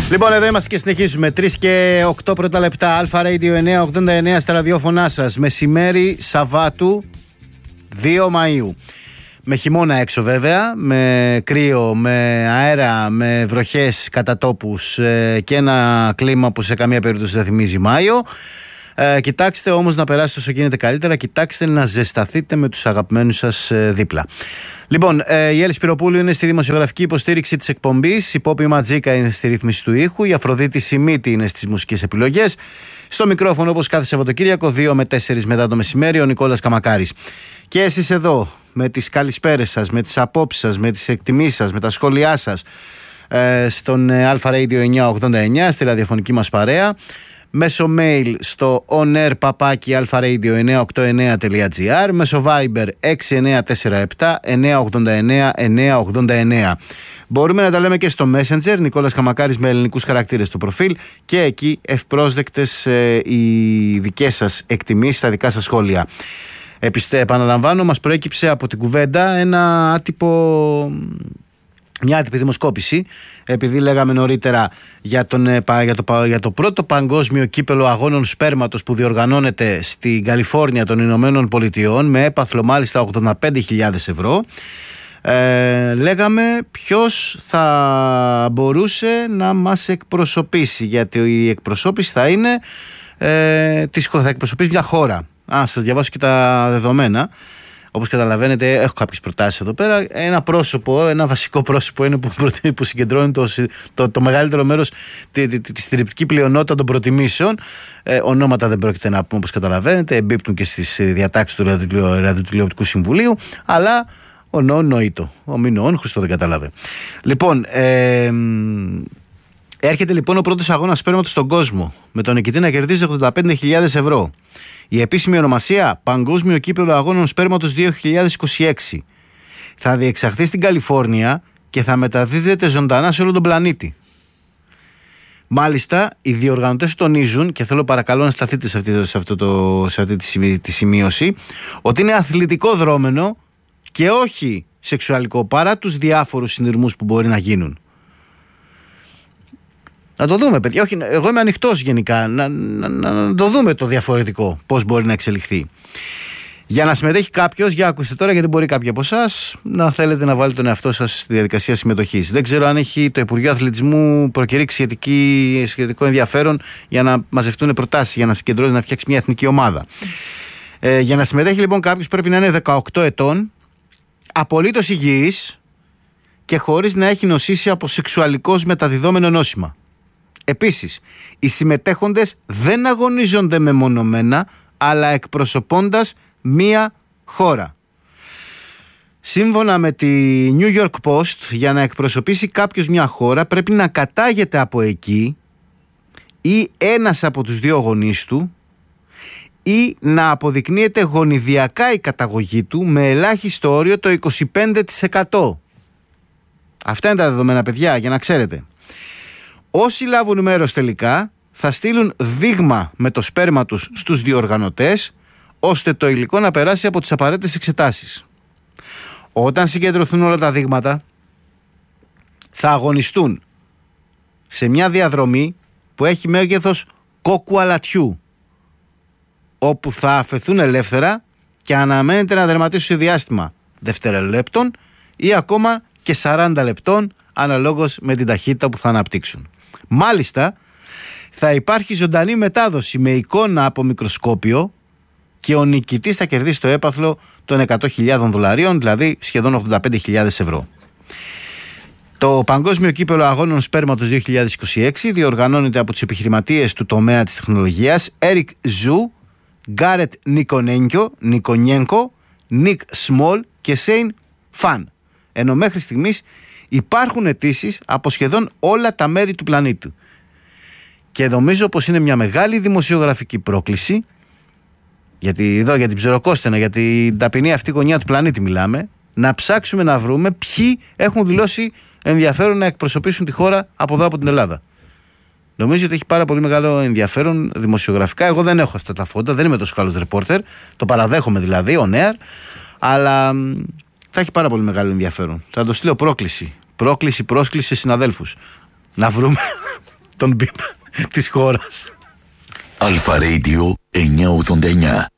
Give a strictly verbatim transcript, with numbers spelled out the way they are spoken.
Λοιπόν, εδώ είμαστε και συνεχίζουμε. τρεις και οκτώ πρώτα λεπτά. Αλφα Radio εννιακόσια ογδόντα εννέα στα ραδιόφωνά σας. Μεσημέρι Σαββάτου δύο Μαΐου. Με χειμώνα έξω βέβαια, με κρύο, με αέρα, με βροχές κατά τόπους ε, και ένα κλίμα που σε καμία περίπτωση δεν θυμίζει Μάιο. Ε, κοιτάξτε όμως να περάσετε όσο γίνεται καλύτερα. Κοιτάξτε να ζεσταθείτε με τους αγαπημένους σας ε, δίπλα. Λοιπόν, ε, η Έλλη Σπυροπούλου είναι στη δημοσιογραφική υποστήριξη της εκπομπής. Η Πόπη Ματζίκα είναι στη ρύθμιση του ήχου. Η Αφροδίτη Σιμίτη είναι στις μουσικές επιλογές. Στο μικρόφωνο, όπως κάθε Σαββατοκύριακο, δύο με τέσσερις μετά το μεσημέρι, ο Νικόλας Καμακάρης. Και εσείς εδώ, με τις καλησπέρες σας, με τις απόψεις σας, με τις εκτιμήσεις σας, με τα σχόλιά σας, ε, στον Αλφα Radio εννιακόσια ογδόντα εννέα, στη ραδιοφωνική μας παρέα. Μέσω mail στο onair παπάκι alfaradio εννιακόσια ογδόντα εννέα τελεία gr, μέσω Viber έξι εννέα τέσσερα επτά εννιακόσια ογδόντα εννέα εννιακόσια ογδόντα εννέα. Μπορούμε να τα λέμε και στο Messenger, Νικόλας Καμακάρης με ελληνικούς χαρακτήρες στο προφίλ, και εκεί ευπρόσδεκτες ε, οι δικές σας εκτιμήσεις, τα δικά σας σχόλια. Επιστε, επαναλαμβάνω, μας προέκυψε από την κουβέντα ένα άτυπο... Μια άτυπη δημοσκόπηση, επειδή λέγαμε νωρίτερα για, τον, για, το, για το πρώτο παγκόσμιο κύπελο αγώνων σπέρματος που διοργανώνεται στην Καλιφόρνια των Ηνωμένων Πολιτειών, με έπαθλο μάλιστα ογδόντα πέντε χιλιάδες ευρώ. Ε, λέγαμε ποιος θα μπορούσε να μας εκπροσωπήσει, γιατί η εκπροσώπηση θα είναι ε, θα εκπροσωπήσει μια χώρα. Α, σας διαβάσω και τα δεδομένα. Όπως καταλαβαίνετε, έχω κάποιες προτάσεις εδώ πέρα. Ένα πρόσωπο, ένα βασικό πρόσωπο είναι που, που συγκεντρώνει το, το, το μεγαλύτερο μέρος, τη, τη, τη στριπτική πλειονότητα των προτιμήσεων. Ε, ονόματα δεν πρόκειται να πούμε, όπως καταλαβαίνετε, εμπίπτουν και στις διατάξεις του Ραδιοτηλεοπτικού Συμβουλίου. Αλλά ο νοόν νοήτο. Ο μη νοόν, Χριστό δεν καταλάβε. Λοιπόν, ε, έρχεται λοιπόν ο πρώτος αγώνας σπέρματος στον κόσμο, με τον νικητή να κερδίζει ογδόντα πέντε χιλιάδες ευρώ. Η επίσημη ονομασία Παγκόσμιο Κύπελλο Αγώνων Σπέρματος δύο χιλιάδες είκοσι έξι. Θα διεξαχθεί στην Καλιφόρνια και θα μεταδίδεται ζωντανά σε όλο τον πλανήτη. Μάλιστα, οι διοργανωτές τονίζουν, και θέλω παρακαλώ να σταθείτε σε αυτή, σε αυτό το, σε αυτή τη, τη σημείωση, ότι είναι αθλητικό δρόμενο και όχι σεξουαλικό, παρά τους διάφορους συνειρμούς που μπορεί να γίνουν. Να το δούμε, παιδιά. Όχι, εγώ είμαι ανοιχτός γενικά. Να, να, να το δούμε το διαφορετικό, πώς μπορεί να εξελιχθεί. Για να συμμετέχει κάποιος, για ακούστε τώρα, γιατί μπορεί κάποιοι από εσάς να θέλετε να βάλετε τον εαυτό σας στη διαδικασία συμμετοχής. Δεν ξέρω αν έχει το Υπουργείο Αθλητισμού προκηρύξει σχετικό ενδιαφέρον για να μαζευτούν προτάσεις, για να συγκεντρώσει, να φτιάξει μια εθνική ομάδα. Ε, για να συμμετέχει λοιπόν κάποιος πρέπει να είναι δεκαοκτώ ετών, απολύτως υγιής και χωρίς να έχει νοσήσει από σεξουαλικώς μεταδιδόμενο νόσημα. Επίσης, οι συμμετέχοντες δεν αγωνίζονται μεμονωμένα, αλλά εκπροσωπώντας μία χώρα. Σύμφωνα με τη New York Post, για να εκπροσωπήσει κάποιος μια χώρα πρέπει να κατάγεται από εκεί ή ένας από τους δύο γονείς του, ή να αποδεικνύεται γονιδιακά η καταγωγή του με ελάχιστο όριο το είκοσι πέντε τοις εκατό. Αυτά είναι τα δεδομένα, παιδιά, για να ξέρετε. Όσοι λάβουν μέρος τελικά θα στείλουν δείγμα με το σπέρμα τους στους διοργανωτές, ώστε το υλικό να περάσει από τις απαραίτητες εξετάσεις. Όταν συγκεντρωθούν όλα τα δείγματα, θα αγωνιστούν σε μια διαδρομή που έχει μέγεθος κόκκου αλατιού, όπου θα αφαιθούν ελεύθερα και αναμένεται να δερματίσουν σε διάστημα δευτερολέπτων ή ακόμα και σαράντα λεπτών, αναλόγως με την ταχύτητα που θα αναπτύξουν. Μάλιστα, θα υπάρχει ζωντανή μετάδοση με εικόνα από μικροσκόπιο και ο νικητής θα κερδίσει το έπαθλο των εκατό χιλιάδων δολαρίων, δηλαδή σχεδόν ογδόντα πέντε χιλιάδες ευρώ. Το Παγκόσμιο Κύπελλο Αγώνων Σπέρματος δύο χιλιάδες είκοσι έξι διοργανώνεται από τους επιχειρηματίες του τομέα της τεχνολογίας Eric Zhu, Γκάρετ Νικονιένκο, Νικ Σμολ και Σέιν Φαν. Ενώ μέχρι στιγμής υπάρχουν αιτήσεις από σχεδόν όλα τα μέρη του πλανήτη. Και νομίζω πως είναι μια μεγάλη δημοσιογραφική πρόκληση, γιατί εδώ για την ψεροκόστενα, για την ταπεινή αυτή γωνιά του πλανήτη μιλάμε, να ψάξουμε να βρούμε ποιοι έχουν δηλώσει ενδιαφέρον να εκπροσωπήσουν τη χώρα από εδώ, από την Ελλάδα. Νομίζω ότι έχει πάρα πολύ μεγάλο ενδιαφέρον δημοσιογραφικά. Εγώ δεν έχω αυτά τα φώτα, δεν είμαι τόσο καλός ρεπόρτερ, το παραδέχομαι δηλαδή, on air, αλλά θα έχει πάρα πολύ μεγάλο ενδιαφέρον. Θα το στείλω πρόκληση. Πρόκληση, πρόσκληση σε συναδέλφους. Να βρούμε τον μπιπ της χώρας. Αλφα Radio εννιακόσια ογδόντα εννιά.